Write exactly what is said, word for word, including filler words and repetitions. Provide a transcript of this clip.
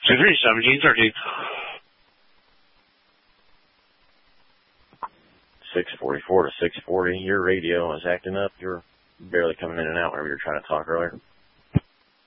two three seventeen thirteen. six forty-four to six forty. Your radio is acting up. You're barely coming in and out whenever you're trying to talk earlier.